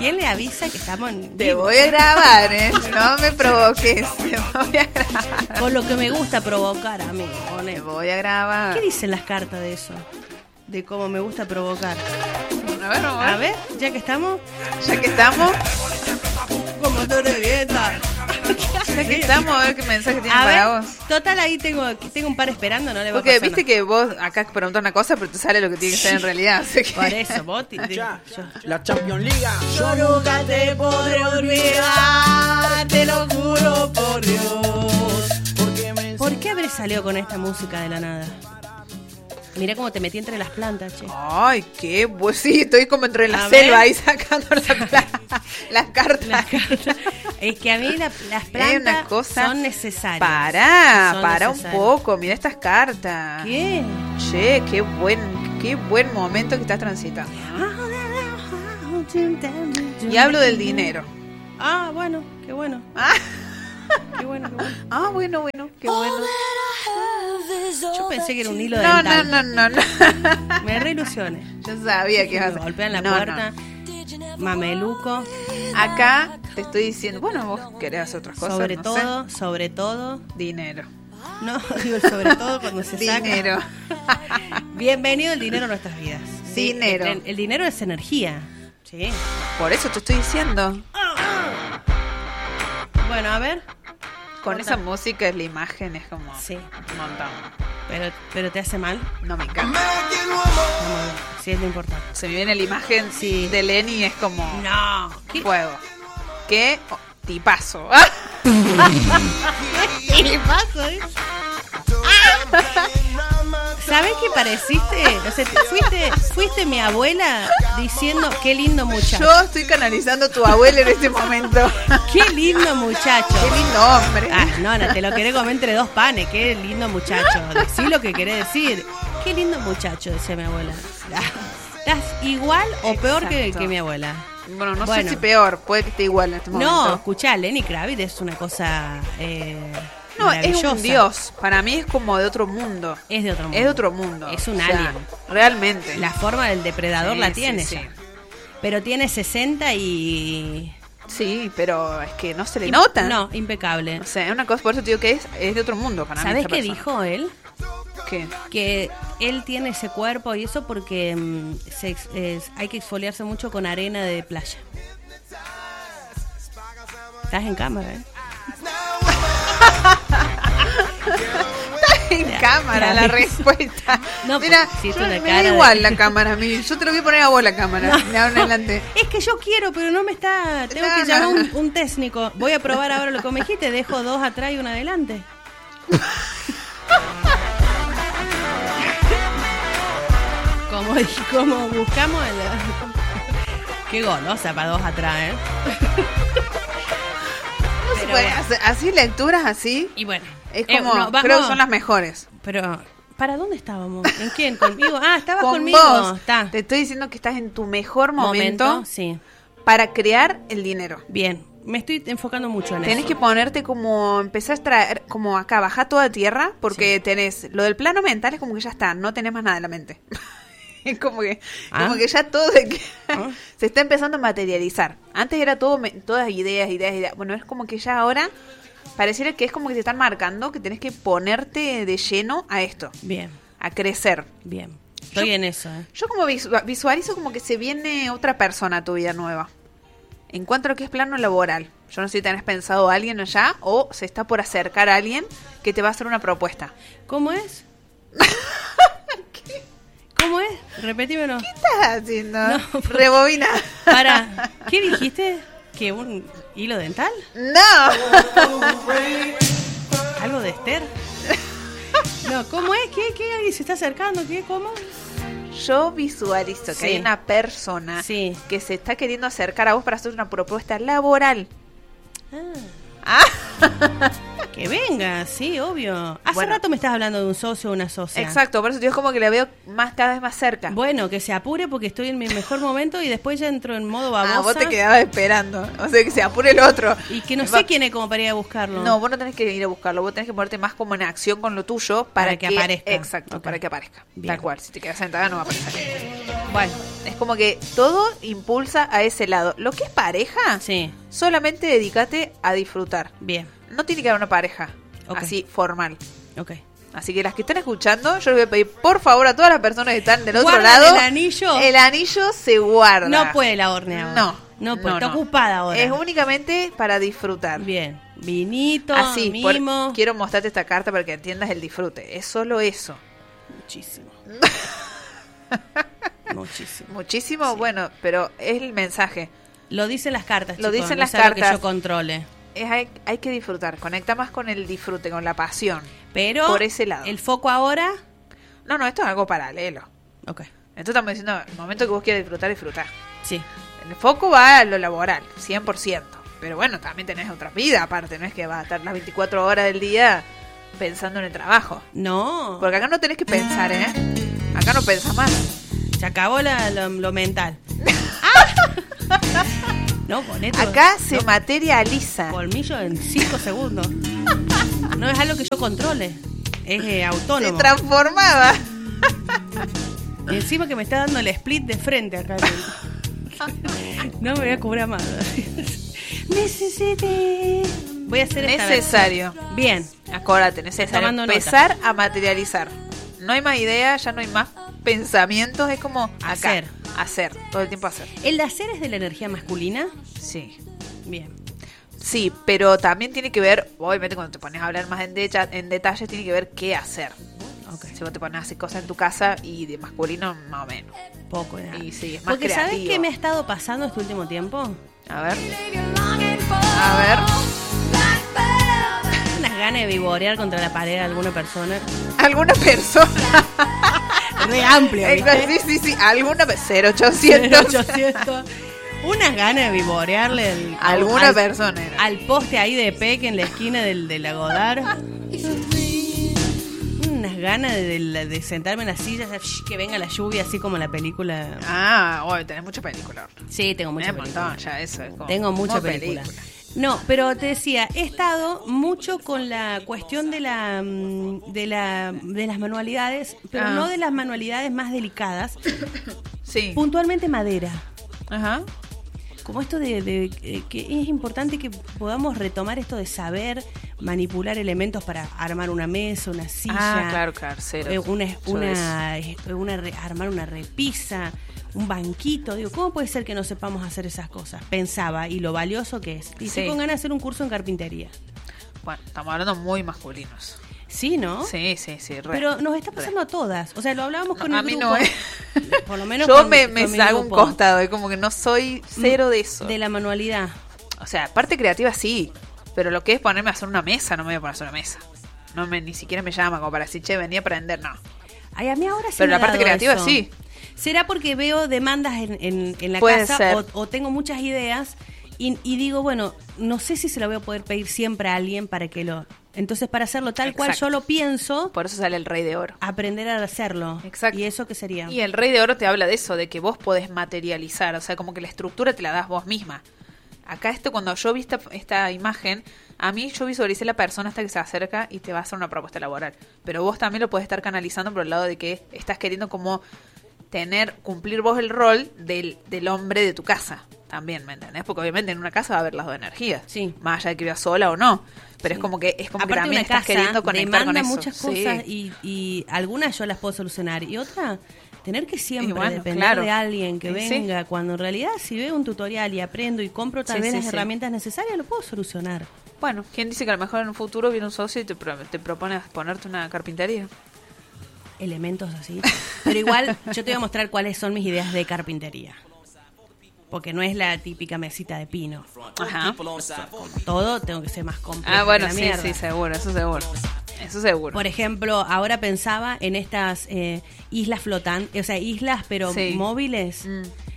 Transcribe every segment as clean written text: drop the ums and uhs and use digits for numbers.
¿Quién le avisa que estamos en Te vivo? voy a grabar, no me provoques. Te voy a grabar. Con lo que me gusta provocar, amigo. Te voy a grabar. ¿Qué dicen las cartas de eso? De cómo me gusta provocar. A ver. Ya que estamos. Ya que estamos. Como tú de dieta. Ya que estamos, a ver qué mensaje tienen para vos. Total, ahí tengo un par esperando, no le va a Porque pasar viste que vos acá preguntás una cosa, pero te sale lo que tiene que ser en realidad. Así que... Por eso, vos La Champions League. Yo nunca te podré olvidar, te lo juro por Dios. ¿Por qué habré salido con esta música de la nada? Mirá cómo te metí entre las plantas, che. Ay, qué pues sí, estoy como entre la A selva ver. ahí sacando las cartas. Las cartas. Es que a mí las Es plantas una cosa... son necesarias. Para un necesarias. poco, mira estas cartas. ¿Qué? Che, qué buen momento que estás transitando. Y hablo del dinero. Ah, bueno, qué bueno. Ah, Qué bueno, qué bueno. bueno, qué bueno. Yo pensé que era un hilo No, dental. no. Me reilusioné. Yo sabía que ibas Me a... golpean la No, puerta. Mameluco. no. Acá te estoy diciendo, bueno, vos querés hacer otras cosas, Sobre no todo, sé. sobre todo. Dinero. No, digo sobre todo cuando se Dinero. saca. Bienvenido el dinero a nuestras vidas. Sí, Dinero. El dinero es energía. Sí. Por eso te estoy diciendo. Bueno, a ver. Con Corta. esa música la imagen es como Sí. un montón. Pero te hace mal. No me encanta. Sí, es lo importante. Se me viene la imagen Sí. de Lenny y es como No. ¿Qué? fuego. ¿Qué? Tipazo. ¿Qué pasó? ¿Sabés qué pareciste? O sea, fuiste mi abuela diciendo qué lindo muchacho. Yo estoy canalizando a tu abuela en este momento. Qué lindo muchacho. Qué lindo hombre. Ah, no, te lo querés comer entre dos panes. Qué lindo muchacho. Decí lo que querés decir. Qué lindo muchacho, decía mi abuela. ¿Estás igual o peor que Exacto. mi abuela? Bueno, no sé Bueno. si peor. Puede que esté igual en este momento. No, escuchá, Lenny Kravitz es una cosa No, es maravillosa. un dios. Para mí es como de otro mundo. Es de otro mundo. Es de otro mundo. Es un O sea, alien. Realmente. La forma del depredador Sí, la sí, tiene sí. ya. Pero tiene 60 y... Sí, pero es que no se le nota. No, impecable. O sea, es una cosa, por eso te digo que es de otro mundo para mí. ¿Sabés esta qué persona. dijo él? ¿Qué? Que él tiene ese cuerpo y eso porque hay que exfoliarse mucho con arena de playa. Estás en cámara, ¿eh? En cámara la respuesta. No, Mira, porque si es yo- una me cara da de- igual la cámara a mí. Yo te lo voy a poner a vos la cámara. De ahora en adelante. Es que yo quiero, pero no me está... Tengo que llamar un técnico. Voy a probar ahora lo que me dijiste. Dejo dos atrás y una adelante. Como buscamos el... Qué golosa para dos atrás, ¿eh? No se Pero puede bueno. hacer así lecturas así. Y bueno. Es como, no, vamos- creo que son las mejores. Pero, ¿para dónde estábamos? ¿En quién? ¿Conmigo? Ah, estabas Con conmigo. vos. Está. Te estoy diciendo que estás en tu mejor momento, Sí. para crear el dinero. Bien. Me estoy enfocando mucho en Tenés eso. que ponerte como, empezar a traer, como acá, bajar toda tierra, porque tenés, lo del plano mental es como que ya está, no tenés más nada en la mente. Es como que ya todo se está empezando a materializar. Antes era todo, todas ideas. Bueno, es como que ya ahora pareciera que es como que te están marcando que tenés que ponerte de lleno a esto, Bien, a crecer. bien. Estoy en eso, ¿eh? Yo como visualizo como que se viene otra persona a tu vida nueva. En cuanto a lo que es plano laboral, yo no sé si tenés pensado a alguien allá o se está por acercar a alguien que te va a hacer una propuesta. ¿Cómo es? ¿Cómo es? Repetímelo. ¿Qué estás haciendo? No, Rebobina. Para, ¿qué dijiste? ¿Que un hilo dental? No. ¿Algo de Esther? No, ¿cómo es? ¿Qué? ¿Alguien se está acercando? ¿Qué? ¿Cómo? Yo visualizo que Sí. hay una persona Sí. que se está queriendo acercar a vos para hacer una propuesta laboral. Ah, Que venga, sí, obvio. Hace rato me estás hablando de un socio o una socia. Exacto, por eso yo es como que la veo cada vez más cerca. Bueno, que se apure porque estoy en mi mejor momento y después ya entro en modo babosa. Vos te quedabas esperando. O sea, que se apure el otro. Y que no sé quién es como para ir a buscarlo. No, vos no tenés que ir a buscarlo. Vos tenés que ponerte más como en acción con lo tuyo para que aparezca. Exacto, para que aparezca. Bien. Tal cual. Si te quedas sentada no va a aparecer. Bueno, es como que todo impulsa a ese lado. Lo que es pareja, sí, solamente dedícate a disfrutar. Bien. No tiene que haber una pareja así formal. Ok. Así que las que están escuchando, yo les voy a pedir por favor a todas las personas que están del otro ¿Guardan lado. el anillo? El anillo se guarda. No puede la horneada. No puede. Está ocupada ahora. Es únicamente para disfrutar. Bien. Vinito, así, mimo. Quiero mostrarte esta carta para que entiendas el disfrute. Es solo eso. Muchísimo. Muchísimo. Muchísimo, Sí. Bueno, pero es el mensaje. Lo dicen las cartas, Lo chicos, dicen no las es algo cartas. que yo controle. Hay que disfrutar. Conecta más con el disfrute, con la pasión. Pero por ese lado. El foco ahora. No, esto es algo paralelo. Ok. Esto estamos diciendo, el momento que vos quieras disfrutar, disfrutar. Sí. El foco va a lo laboral, 100%. Pero bueno, también tenés otra vida aparte. No es que vas a estar las 24 horas del día pensando en el trabajo. No. Porque acá no tenés que pensar, ¿eh? Acá no pensás más. Se acabó lo mental. No, con esto. Acá se materializa. Colmillo en 5 segundos. No es algo que yo controle. Es autónomo. Se transformaba. Y encima que me está dando el split de frente acá. No me voy a cobrar más. Necesité. Voy a hacer esta Necesario. versión. Bien. Acuérdate, necesario Tomando empezar a materializar. No hay más ideas, ya no hay más pensamientos. Es como acá. Hacer. Todo el tiempo hacer. ¿El de hacer es de la energía masculina? Sí. Bien. Sí, pero también tiene que ver, obviamente cuando te pones a hablar más en detalles, tiene que ver qué hacer. Okay. Si vos te pones a hacer cosas en tu casa y de masculino, más o menos. Poco, nada. Y sí, es más Porque creativo. ¿sabes qué me ha estado pasando este último tiempo? A ver. A ver. Unas ganas de vivorear contra la pared a alguna persona. ¿Alguna persona? Re amplio, ¿viste? Sí. ¿Alguna 0800? 0800. Unas ganas de vivorearle alguna persona era. Al poste ahí de Peque en la esquina de la Godard. Unas ganas de sentarme en la silla, que venga la lluvia, así como la película. Tenés mucha película. Sí, tengo mucha película. Montón, ya eso es como, tengo mucha película. No, pero te decía, he estado mucho con la cuestión de las manualidades, pero no de las manualidades más delicadas. Sí. Puntualmente madera. Ajá. Como esto de que es importante que podamos retomar esto de saber manipular elementos para armar una mesa, una silla. Claro, cero. Armar una repisa, un banquito. Digo, ¿cómo puede ser que no sepamos hacer esas cosas? Pensaba, y lo valioso que es. Y estoy con ganas de hacer un curso en carpintería. Bueno, estamos hablando muy masculinos. Sí, ¿no? Sí, pero nos está pasando a todas. O sea, lo hablábamos con el grupo. A mí no, Por lo menos yo me salgo un costado. Es como que no soy cero de eso. De la manualidad. O sea, parte creativa sí. Pero lo que es ponerme a hacer una mesa, no me voy a poner a hacer una mesa. Ni siquiera me llama como para decir, che, venía a aprender, no. Ay, a mí ahora sí. Pero me la parte creativa eso. Sí. ¿Será porque veo demandas en la Puede casa ser. o tengo muchas ideas y digo, bueno, no sé si se lo voy a poder pedir siempre a alguien para que lo... Entonces, para hacerlo tal cual yo lo pienso... Por eso sale el Rey de Oro. Aprender a hacerlo. Exacto. ¿Y eso qué sería? Y el Rey de Oro te habla de eso, de que vos podés materializar. O sea, como que la estructura te la das vos misma. Acá cuando yo vi esta imagen, a mí yo visualicé la persona hasta que se acerca y te va a hacer una propuesta laboral. Pero vos también lo podés estar canalizando por el lado de que estás queriendo como cumplir vos el rol del hombre de tu casa. También, ¿me entendés? Porque obviamente en una casa va a haber las dos energías. Sí. Más allá de que vivas sola o no. Pero es como que también estás queriendo conectar con eso. Muchas cosas y algunas yo las puedo solucionar. Y otra, tener que siempre depender de alguien que venga. Cuando en realidad si veo un tutorial y aprendo y compro tal vez las herramientas necesarias, lo puedo solucionar. Bueno, ¿quién dice que a lo mejor en un futuro viene un socio y te propone ponerte una carpintería? Elementos así. Pero igual yo te voy a mostrar cuáles son mis ideas de carpintería. Porque no es la típica mesita de pino. Ajá. Como todo, tengo que ser más complejo. Bueno, sí, seguro, eso seguro. Por ejemplo, ahora pensaba en estas islas flotantes, o sea, islas pero móviles.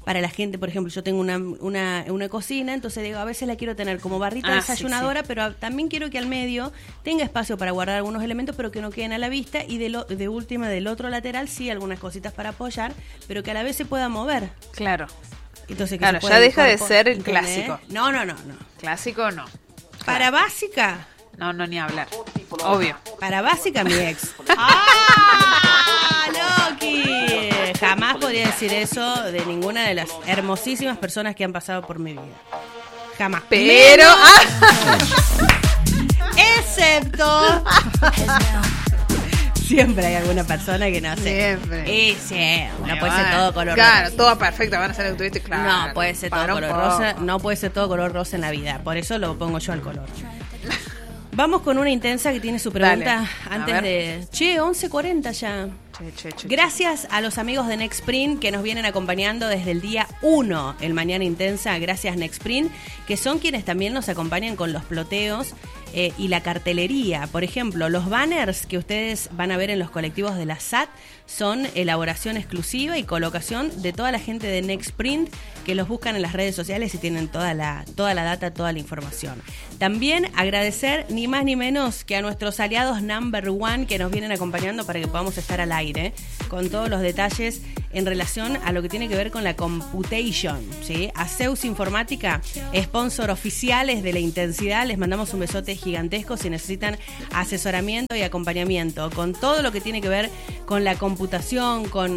para la gente. Por ejemplo, yo tengo una cocina, entonces digo, a veces la quiero tener como barrita desayunadora, sí. Pero también quiero que al medio tenga espacio para guardar algunos elementos, pero que no queden a la vista, y de última, del otro lateral, sí, algunas cositas para apoyar, pero que a la vez se pueda mover. Claro. Entonces, claro, ya deja de ser el clásico. No. Clásico no. Para básica. No, ni hablar. Obvio. Para básica, mi ex. ¡Ah, Loki! Jamás podría decir eso de ninguna de las hermosísimas personas que han pasado por mi vida. Jamás. Pero... Excepto... Siempre hay alguna persona que no sé. Siempre. Y no puede ser todo color rosa. Claro, todo perfecto, van a ser autoristas, claro. No puede ser todo color rosa. No puede ser todo color rosa en la vida. Por eso lo pongo yo al color. Vamos con una intensa que tiene su pregunta. Dale, antes de... 11:40 ya. Gracias a los amigos de Nexprint que nos vienen acompañando desde el día 1 el Mañana Intensa. Gracias, Nexprint, que son quienes también nos acompañan con los ploteos y la cartelería. Por ejemplo, los banners que ustedes van a ver en los colectivos de la SAT son elaboración exclusiva y colocación de toda la gente de Nexprint, que los buscan en las redes sociales y tienen toda la data, toda la información. También agradecer ni más ni menos que a nuestros aliados number one que nos vienen acompañando para que podamos estar al aire con todos los detalles en relación a lo que tiene que ver con la computation, ¿sí? A Zeus Informática, sponsor oficiales de La Intensidad, les mandamos un besote gigantesco si necesitan asesoramiento y acompañamente con todo lo que tiene que ver con la computación, con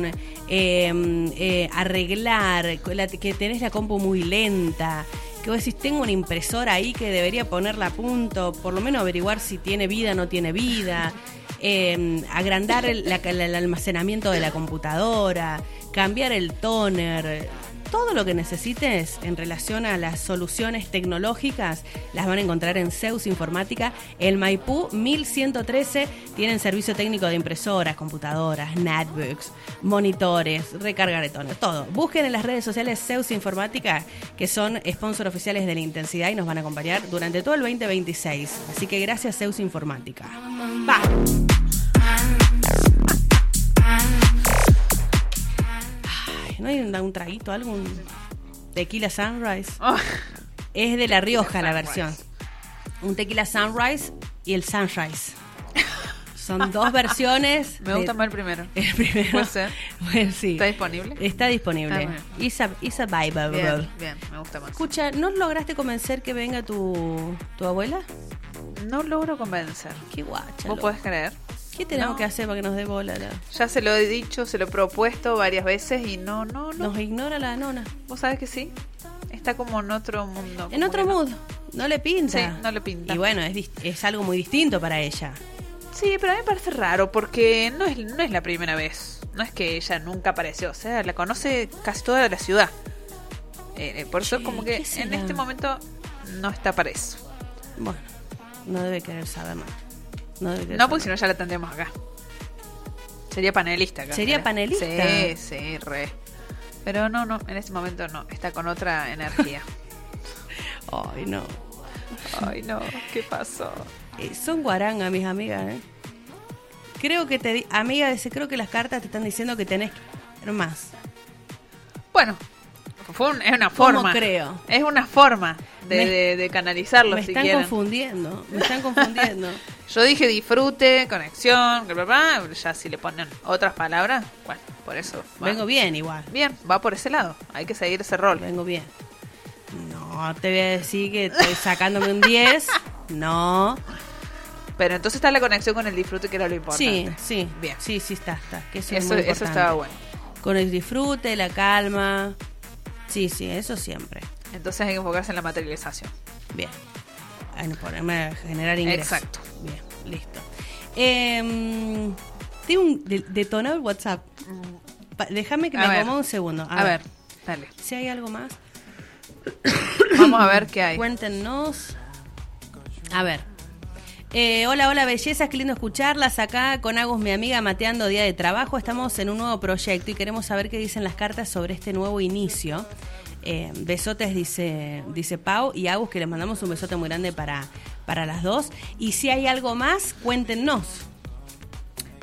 arreglar, que tenés la compu muy lenta, que vos decís, tengo una impresora ahí que debería ponerla a punto, por lo menos averiguar si tiene vida o no tiene vida, agrandar el almacenamiento de la computadora, cambiar el tóner. Todo lo que necesites en relación a las soluciones tecnológicas las van a encontrar en Zeus Informática. El Maipú 1113 tienen servicio técnico de impresoras, computadoras, netbooks, monitores, recarga de toner, todo. Busquen en las redes sociales Zeus Informática, que son sponsor oficiales de La Intensidad y nos van a acompañar durante todo el 2026. Así que gracias, Zeus Informática. ¡Va! ¿No hay un traguito, algún tequila Sunrise? Oh. Es de La Rioja la versión. Un tequila Sunrise y el Sunrise. Son dos versiones. Me gusta más el primero. El primero. ¿Puede ser? Bueno, sí. ¿Está disponible? Está disponible. It's a Bible. Bien, me gusta más. Escucha, ¿no lograste convencer que venga tu abuela? No logro convencer. Qué guacha. ¿Vos podés creer? ¿Qué tenemos que hacer para que nos dé bola? Ya se lo he dicho, se lo he propuesto varias veces y no. Nos ignora la nona. ¿Vos sabés que sí? Está como en otro mundo. En otro mood. No le pinta. Sí, no le pinta. Y bueno, es algo muy distinto para ella. Sí, pero a mí me parece raro porque no es la primera vez. No es que ella nunca apareció. O sea, la conoce casi toda la ciudad. Por eso como que en este momento no está para eso. Bueno, no debe querer saber nada. No, porque si no ya la tendríamos acá. Sería panelista acá. ¿Sería panelista? Sí, re. Pero no, en este momento no. Está con otra energía. Ay, no, ¿qué pasó? Son guaranga, mis amigas, ¿eh? Creo que creo que las cartas te están diciendo que tenés que ver más. Bueno, es una forma. ¿Cómo creo? Es una forma de canalizarlo, si quieren. Me están confundiendo. Yo dije disfrute, conexión, ya si le ponen otras palabras, bueno, por eso. Vengo bien igual. Bien, va por ese lado, hay que seguir ese rol. Vengo bien. No, te voy a decir que estoy sacándome un 10, no. Pero entonces está la conexión con el disfrute, que era lo importante. Sí. Bien. Sí, está. Que eso estaba bueno. Con el disfrute, la calma. Sí, eso siempre. Entonces hay que enfocarse en la materialización. Bien. Ponerme a generar ingresos. Exacto. Bien, listo. Tengo un detonado el WhatsApp. Déjame que me acomode un segundo. A ver, dale. Si hay algo más. Vamos a ver qué hay. Cuéntenos. A ver. Hola, bellezas, qué lindo escucharlas acá con Agus, mi amiga, mateando día de trabajo. Estamos en un nuevo proyecto y queremos saber qué dicen las cartas sobre este nuevo inicio. Besotes, dice Pau y Agus, que les mandamos un besote muy grande para las dos. Y si hay algo más, cuéntenos.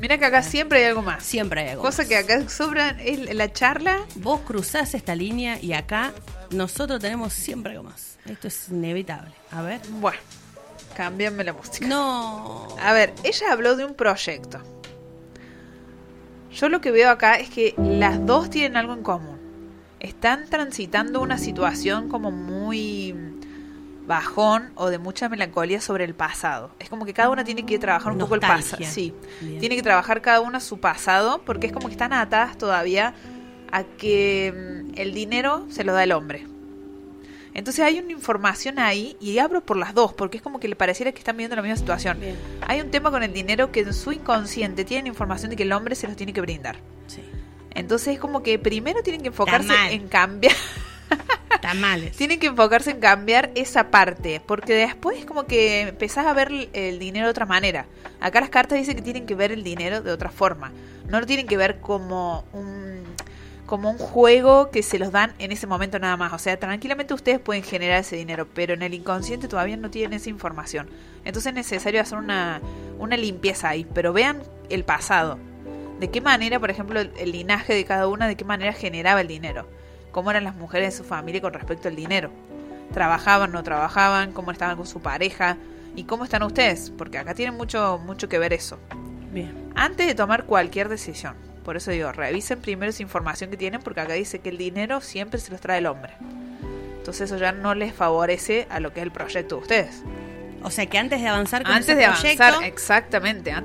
Mira que acá siempre hay algo más. Siempre hay algo Cosa más. que acá sobra la charla. Vos cruzás esta línea y acá nosotros tenemos siempre algo más. Esto es inevitable. A ver. Bueno, cámbiame la música. No. A ver, ella habló de un proyecto. Yo lo que veo acá es que las dos tienen algo en común. Están transitando una situación como muy bajón o de mucha melancolía sobre el pasado. Es como que cada una tiene que trabajar un poco el pasado. Sí, tiene que trabajar cada una su pasado porque es como que están atadas todavía a que el dinero se lo da el hombre. Entonces hay una información ahí y abro por las dos porque es como que le pareciera que están viendo la misma situación. Bien. Hay un tema con el dinero que en su inconsciente tienen información de que el hombre se los tiene que brindar. Sí. Entonces es como que primero tienen que enfocarse Está mal. en cambiar. Tamales. Tienen que enfocarse en cambiar esa parte, porque después es como que empezás a ver el dinero de otra manera. Acá las cartas dicen que tienen que ver el dinero de otra forma. No lo tienen que ver como un juego que se los dan en ese momento nada más. O sea, tranquilamente ustedes pueden generar ese dinero, pero en el inconsciente todavía no tienen esa información. Entonces es necesario hacer una limpieza ahí. Pero vean el pasado. De qué manera, por ejemplo, el linaje de cada una, de qué manera generaba el dinero. Cómo eran las mujeres de su familia con respecto al dinero. ¿Trabajaban, no trabajaban? ¿Cómo estaban con su pareja? ¿Y cómo están ustedes? Porque acá tiene mucho que ver eso. Bien. Antes de tomar cualquier decisión. Por eso digo, revisen primero esa información que tienen, porque acá dice que el dinero siempre se los trae el hombre. Entonces eso ya no les favorece a lo que es el proyecto de ustedes. O sea que antes de avanzar con Antes ese de proyecto, avanzar, exactamente, antes